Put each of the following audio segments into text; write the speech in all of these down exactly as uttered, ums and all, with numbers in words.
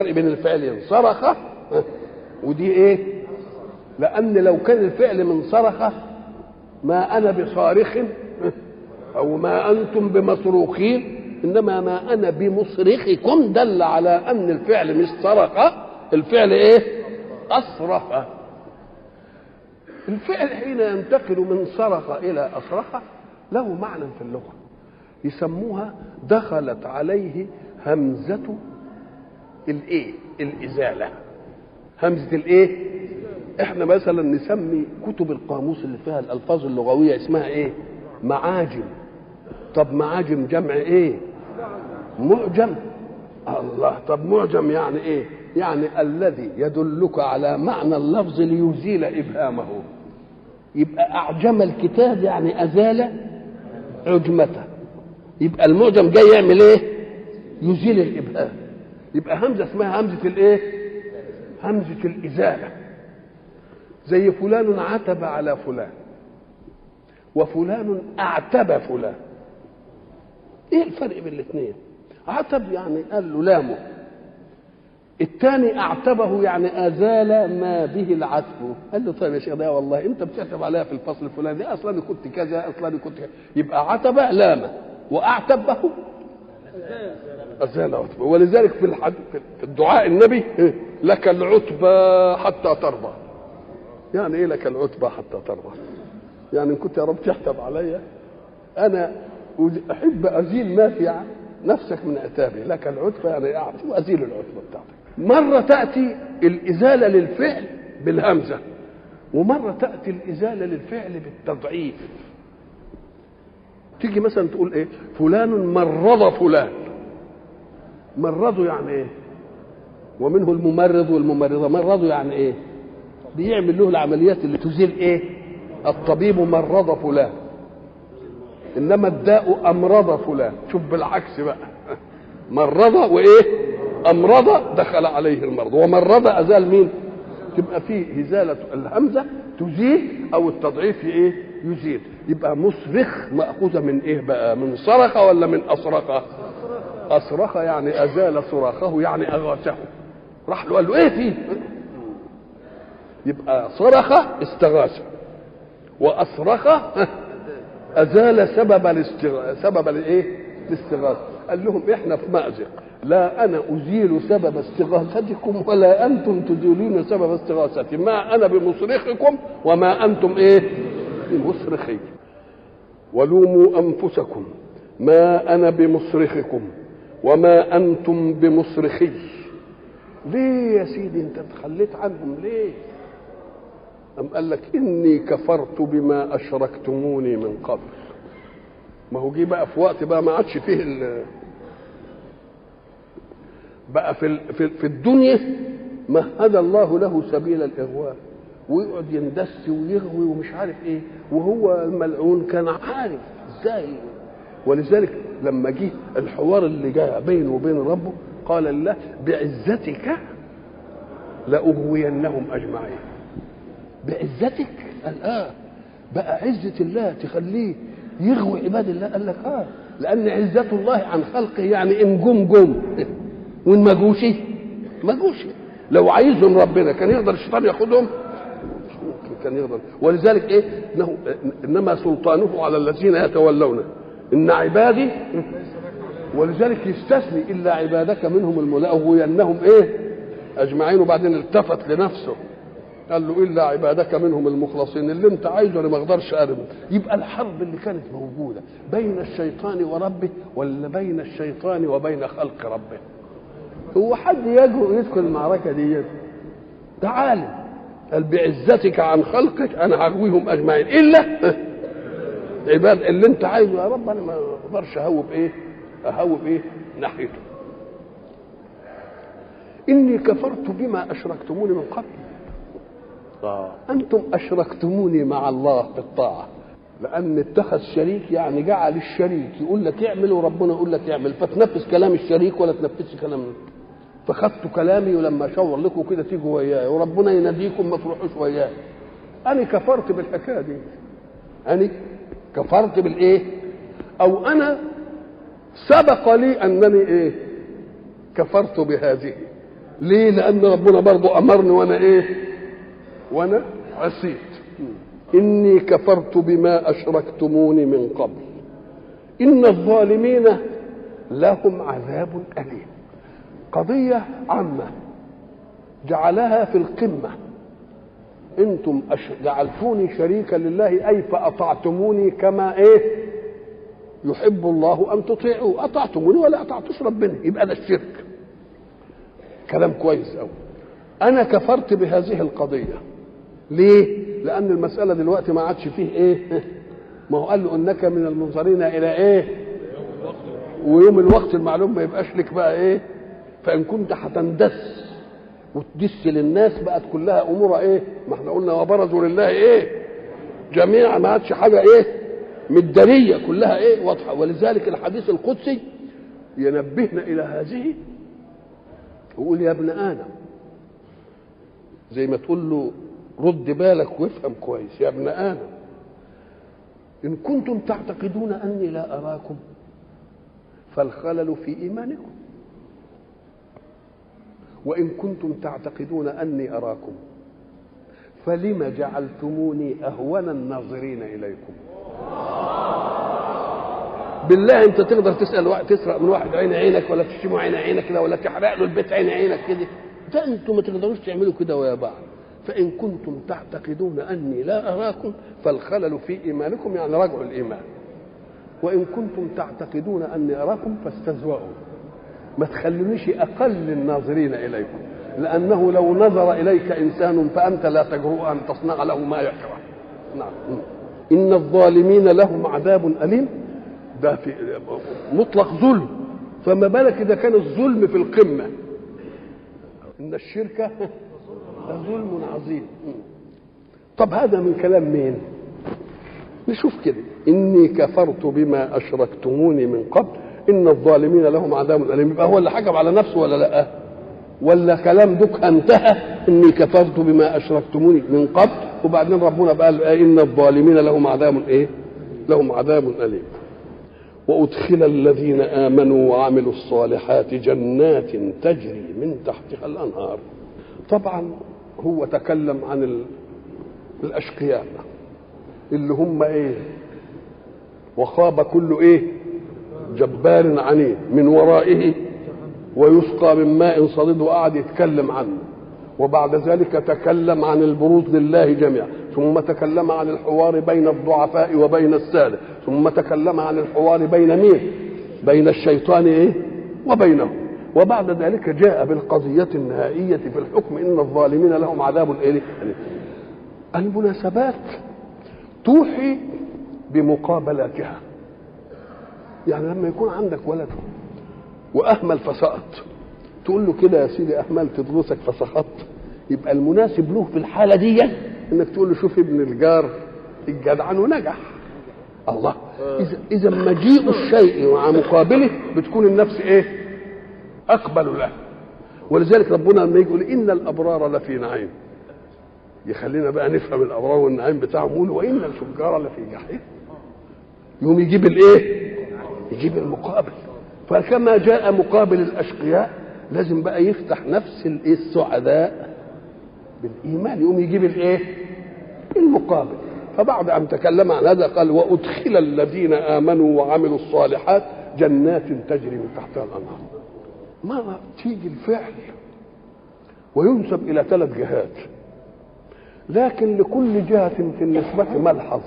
الفرق بين الفعلين صرخ ودي ايه؟ لان لو كان الفعل من صرخ ما انا بصارخ او ما انتم بمصروخين، انما ما انا بمصرخكم دل على ان الفعل مش صرخ، الفعل ايه؟ اصرخ. الفعل حين ينتقل من صرخ الى اصرخ له معنى في اللغه يسموها دخلت عليه همزه الايه؟ الازاله. همزه الايه؟ احنا مثلا نسمي كتب القاموس اللي فيها الالفاظ اللغويه اسمها ايه؟ معاجم. طب معاجم جمع ايه؟ معجم. الله، طب معجم يعني ايه؟ يعني الذي يدلك على معنى اللفظ ليزيل ابهامه. يبقى اعجم الكتاب يعني ازال عجمته. يبقى المعجم جاي يعمل ايه؟ يزيل الابهام. يبقى همزه اسمها همزه الايه؟ همزه الازاله. زي فلان عتب على فلان وفلان اعتب فلان. ايه الفرق بين الاثنين؟ عتب يعني قال له لامه، الثاني اعتبه يعني ازال ما به العتب. قال له طيب يا شيخ ده والله انت بتعتب عليها في الفصل الفلاني، اصلا كنت كذا اصلا كنت كذا. يبقى عتب لامه واعتبه ازال عتبه. ولذلك في الحد في الدعاء النبي لك العتبى حتى ترضى. يعني ايه لك العتبى حتى ترضى؟ يعني ان كنت يا رب تحتب عليا انا احب ازيل ما في نفسك من عتابي. لك العتبى يعني اعطي وازيل العتبى بتاعتك. مره تاتي الازاله للفعل بالهمزه، ومره تاتي الازاله للفعل بالتضعيف. تيجي مثلا تقول ايه؟ فلان مرض فلان. مرضه يعني ايه؟ ومنه الممرض والممرضه. مرضه يعني ايه؟ بيعمل له العمليات اللي تزيل ايه؟ الطبيب مرض فلان، انما الداء امرض فلان. شوف بالعكس بقى، مرض وايه؟ امرض دخل عليه المرض، ومرض ازال مين؟ تبقى فيه ازاله الهمزه تزيل او التضعيف ايه؟ يزيل. يبقى مصرخ ماخوذه من ايه بقى؟ من صرخ ولا من اصرخ؟ اصرخ يعني ازال صراخه، يعني اغاثه. راح له قال له ايه فيه؟ يبقى صرخ استغاث، واصرخ ازال سبب الاستغاثه. سبب الايه؟ الاستغاثه. قال لهم احنا في مأزق، لا انا ازيل سبب استغاثتكم ولا انتم تزيلون سبب استغاثتي. ما انا بمصرخكم وما انتم ايه؟ بمصرخي. ولوموا انفسكم ما انا بمصرخكم وما انتم بمصرخي. ليه يا سيدي انت تخليت عنهم ليه؟ أم قال لك إني كفرت بما أشركتموني من قبل. ما هو جه بقى في وقت بقى ما عادش فيه ال... بقى في في في الدنيا مهد الله له سبيل الإغواء، ويقعد يندس ويغوي ومش عارف إيه، وهو الملعون كان عارف إزاي. ولذلك لما جه الحوار اللي جاء بينه وبين ربه قال الله بعزتك لأغوينهم أجمعين. بعزتك؟ قال اه بقى عزة الله تخليه يغوي عباد الله؟ قال لك اه لأن عزة الله عن خلقه يعني إن جم جم وإن ما جوش ما جوش. لو عايزهم ربنا كان يقدر الشيطان ياخدهم؟ كان يقدر. ولذلك إيه؟ إنه إنما سلطانه على الذين يتولونه إن عبادي. ولذلك يستثني إلا عبادك منهم الملأغوينهم إيه؟ أجمعين. وبعدين التفت لنفسه قال له الا عبادك منهم المخلصين. اللي انت عايزه انا ما اقدرش ارمي. يبقى الحرب اللي كانت موجوده بين الشيطان وربه ولا بين الشيطان وبين خلق ربه؟ هو حد يجرؤ يدخل المعركه دي؟ تعال قال بعزتك عن خلقك انا هغويهم اجمعين الا عباد اللي انت عايزه يا رب انا ما اقدرش اهوب ايه؟ اهوب ايه؟ ناحيته. اني كفرت بما اشركتموني من قبل. آه. أنتم أشركتموني مع الله بالطاعة، لأن اتخذ شريك يعني جعل الشريك يقول لك اعمل وربنا يقول لك اعمل، فتنفذ كلام الشريك ولا تنفذش كلام. فخدتوا كلامي ولما أشاور لكم كده تيجوا وياي، وربنا يناديكم ما تروحوش وياي. أنا كفرت بالحكاية دي. أنا كفرت بالإيه؟ أو أنا سبق لي أنني إيه؟ كفرت بهذه. ليه؟ لأن ربنا برضو أمرني وأنا إيه؟ وأنا عصيت. إني كفرت بما أشركتموني من قبل إن الظالمين لهم عذاب أليم. قضية عامة جعلها في القمة. انتم جعلتوني شريكا لله، اي فاطعتموني كما ايه يحب الله ان تطيعوا. اطعتموني ولا اطعتوش ربنا، يبقى ده الشرك. كلام كويس قوي. انا كفرت بهذه القضيه. ليه؟ لان المساله دلوقتي ما عادش فيه ايه، ما هو قال له انك من المنظرين الى ايه، ويوم الوقت المعلوم ما يبقاش لك بقى ايه. فان كنت هتندس وتدس للناس بقت كلها امورها ايه، ما احنا قلنا وبرزوا لله ايه جميعا، ما عادش حاجه ايه مداريه، كلها ايه واضحه. ولذلك الحديث القدسي ينبهنا الى هذه، يقول يا ابن ادم، زي ما تقول له رد بالك وافهم كويس، يا ابن ادم ان كنتم تعتقدون اني لا اراكم فالخلل في ايمانكم، وإن كنتم تعتقدون أني أراكم فلم جعلتموني أهون الناظرين إليكم. بالله أنت تقدر تسأل واحد، تسرق من واحد عين عينك، ولا تشتمه عين عينك كده، ولا تحرق له البيت عين عينك كده؟ ده أنتم ما تقدروش تعملوا كده ويا بعض. فإن كنتم تعتقدون أني لا أراكم فالخلل في إيمانكم، يعني رجع الإيمان. وإن كنتم تعتقدون أني أراكم فاستزوأوا، ما تخلونيش أقل الناظرين إليكم، لأنه لو نظر إليك إنسان فأنت لا تجرؤ أن تصنع له ما يكره. نعم. إن الظالمين لهم عذاب أليم، ده في مطلق ظلم، فما بالك إذا كان الظلم في القمة. إن الشرك ظلم عظيم. طب هذا من كلام مين؟ نشوف كده. إني كفرت بما أشركتموني من قبل إن الظالمين لهم عذاب أليم. يبقى هو اللي حكم على نفسه ولا لا؟ ولا كلام دوك انتهى إني كفرت بما أشركتموني من قبل، وبعدين ربنا قال إن الظالمين لهم عذاب إيه؟ لهم عذاب أليم. وأدخل الذين آمنوا وعملوا الصالحات جنات تجري من تحتها الأنهار. طبعا هو تكلم عن الأشقياء اللي هم إيه؟ وخاب كل إيه؟ جبار عنيد من ورائه ويسقى من ماء صديد، وقعد يتكلم عنه. وبعد ذلك تكلم عن البروز لله جميعا، ثم تكلم عن الحوار بين الضعفاء وبين السادة، ثم تكلم عن الحوار بين مين؟ بين الشيطان ايه وبينه. وبعد ذلك جاء بالقضية النهائية في الحكم إن الظالمين لهم عذاب ايه. المناسبات توحي بمقابلاتها. يعني لما يكون عندك ولد واهمل فسقط، تقول له كده يا سيدي اهملت دروسك فسقطت، يبقى المناسب له في الحاله دي انك تقول له شوف ابن الجار الجدعان ونجح. الله، اذا اذا مجيء الشيء مع مقابله بتكون النفس ايه؟ اقبل له. ولذلك ربنا لما يقول ان الابرار لفي نعيم، يخلينا بقى نفهم الابرار والنعيم بتاعهم، يقول وان الفجار لفي جحيم. يوم يجيب الايه؟ يجيب المقابل. فكما جاء مقابل الاشقياء لازم بقى يفتح نفس السعداء بالايمان، يقوم يجيب الايه؟ المقابل. فبعد ان تكلم عن هذا قال وادخل الذين امنوا وعملوا الصالحات جنات تجري من تحتها الانهار. مرة تيجي الفعل وينسب الى ثلاث جهات، لكن لكل جهة في النسبة ملحظ.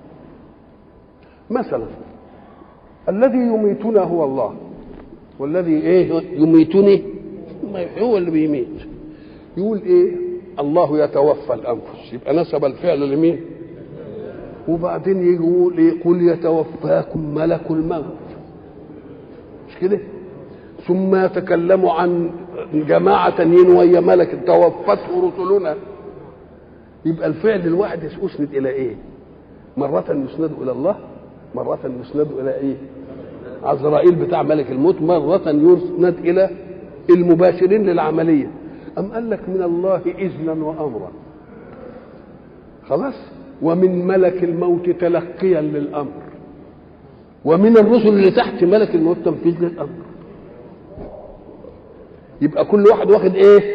مثلا الذي يميتنا هو الله، والذي ايه يميتني هو اللي بيميت. يقول ايه؟ الله يتوفى الانفس، يبقى نسب الفعل لمين؟ وبعدين يقول ايه؟ قل يتوفاكم ملك الموت، مش كده؟ ثم يتكلموا عن جماعة تانيين وهي ملك توفته رسلنا. يبقى الفعل الواحد يسند الى ايه؟ مرة يسند الى الله، مرة يسند الى ايه؟ عزرائيل بتاع ملك الموت، مرة يسند الى المباشرين للعملية. أم قال لك من الله إذنا وأمرا، خلاص، ومن ملك الموت تلقيا للأمر، ومن الرسل اللي تحت ملك الموت تنفيذ للأمر. يبقى كل واحد واخد ايه؟